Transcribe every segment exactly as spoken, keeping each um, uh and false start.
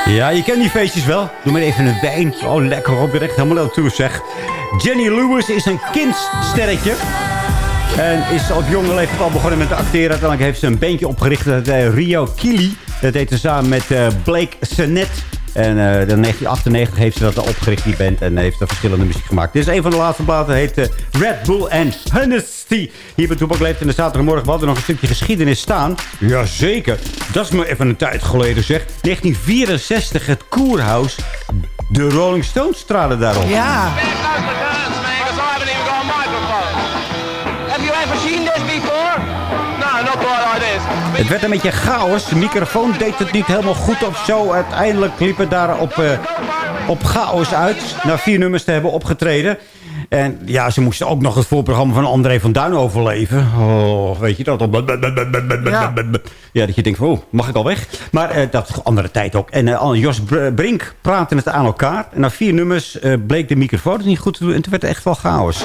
Ja, je kent die feestjes wel. Doe maar even een wijn. Oh, lekker op. Je echt helemaal naartoe, zeg. Jenny Lewis is een kindsterretje. En is op jonge leeftijd al begonnen met te acteren. Uiteindelijk heeft ze een bandje opgericht. Dat heet Rio Kili. Dat deed ze samen met uh, Blake Sennett. En uh, in negentien achtennegentig heeft ze dat opgericht, die band. En heeft er verschillende muziek gemaakt. Dit is een van de laatste platen. Heet uh, Red Bull and Hennessy. Hier bij Toepak Leeft in de zaterdagmorgen. We hadden nog een stukje geschiedenis staan. Jazeker. Dat is maar even een tijd geleden, zeg. negentien vierenzestig, het Koerhuis. De Rolling Stones traden daarop. Ja. Het werd een beetje chaos. De microfoon deed het niet helemaal goed of zo. Uiteindelijk liep het daar op, uh, op chaos uit. Na vier nummers te hebben opgetreden. En ja, ze moesten ook nog het voorprogramma van André van Duin overleven. Oh, weet je dat? Ja, ja dat je denkt van, oh, mag ik al weg? Maar uh, dat is andere tijd ook. En uh, Jos Brink praatte het aan elkaar. En na vier nummers uh, bleek de microfoon niet goed te doen. En toen werd het echt wel chaos.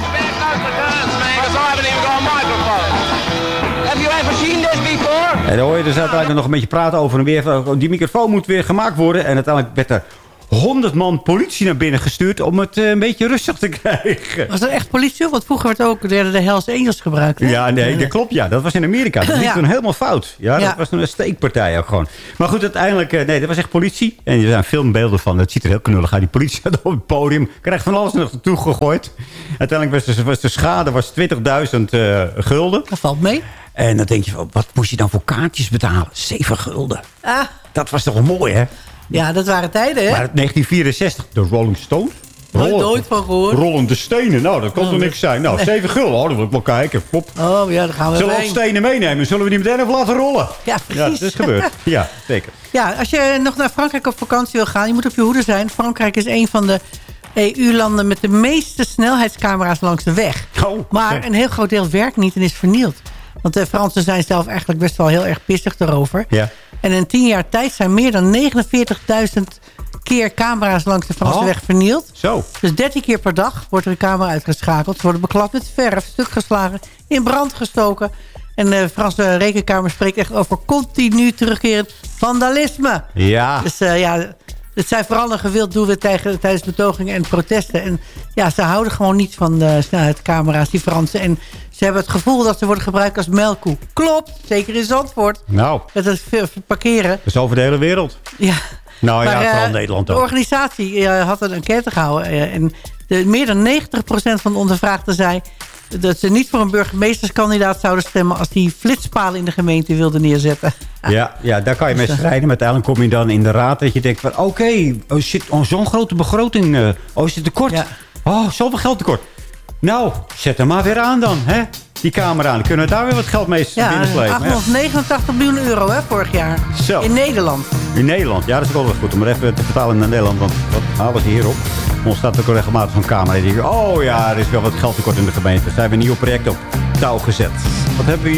En dan hoor je dus uiteindelijk nog een beetje praten over en weer. Die microfoon moet weer gemaakt worden. En uiteindelijk werd er honderd man politie naar binnen gestuurd om het een beetje rustig te krijgen. Was dat echt politie? Want vroeger werd ook de, de Hells Angels gebruikt. Hè? Ja, nee, dat klopt. Ja, dat was in Amerika. Dat ging ja. toen helemaal fout. Ja, dat ja. was toen een steekpartij ook gewoon. Maar goed, uiteindelijk, nee, dat was echt politie. En er zijn filmbeelden van. Het ziet er heel knullig uit. Die politie had op het podium. Krijgt van alles nog naartoe gegooid. Uiteindelijk was de, was de schade was twintigduizend uh, gulden. Dat valt mee. En dan denk je, wat moest je dan voor kaartjes betalen? Zeven gulden. Ah. Dat was toch wel mooi, hè? Ja, dat waren tijden, hè? Maar negentien vierenzestig, de Rolling Stones. Nooit, nooit van gehoord. Rollende stenen, nou, dat kan oh, toch niks zijn. Nou, nee. zeven gulden, oh, dat wil ik wel kijken. Pop. Oh, ja, dan gaan we Zullen we ook stenen meenemen? Zullen we die meteen even laten rollen? Ja, precies. Ja, dat is gebeurd. Ja, zeker. Ja, als je nog naar Frankrijk op vakantie wil gaan, je moet op je hoede zijn. Frankrijk is een van de E U-landen met de meeste snelheidscamera's langs de weg. Oh, maar okay. een heel groot deel werkt niet en is vernield. Want de Fransen zijn zelf eigenlijk best wel heel erg pissig erover. Ja. En in tien jaar tijd zijn meer dan negenenveertigduizend keer camera's langs de Franse oh. weg vernield. Zo. Dus dertien keer per dag wordt er een camera uitgeschakeld. Ze worden beklad met verf, stuk geslagen, in brand gestoken. En de Franse rekenkamer spreekt echt over continu terugkerend vandalisme. Ja. Dus uh, ja, het zijn vooral een gewild doelwit tijdens betogingen en protesten. En ja, ze houden gewoon niet van de snelheidscamera's, die Fransen. En ze hebben het gevoel dat ze worden gebruikt als melkkoe. Klopt, zeker in Zandvoort. Nou. Met het parkeren. Dat is over de hele wereld. Ja. Nou maar, ja, vooral uh, Nederland ook. De organisatie uh, had een enquête gehouden. Uh, en de, meer dan negentig procent van de ondervraagden zei dat ze niet voor een burgemeesterskandidaat zouden stemmen als die flitspalen in de gemeente wilden neerzetten. Ja, ja, daar kan je mee strijden. Maar uiteindelijk kom je dan in de raad dat je denkt van oké, okay, oh shit, oh, zo'n grote begroting. Uh, oh, is het tekort? Ja. Oh, zoveel geld tekort. Nou, zet hem maar weer aan dan, hè? Die camera aan. Dan kunnen we daar weer wat geld mee ja, binnenslepen. achthonderdnegenentachtig miljoen euro, hè, vorig jaar. Zo. In Nederland. In Nederland, ja, dat is ook wel goed om er even te vertalen naar Nederland. Want wat halen ze hierop? Ons staat ook regelmatig zo'n camera. Die denken, oh ja, er is wel wat geld tekort in de gemeente. Daar zijn we een nieuw project op touw gezet. Wat hebben we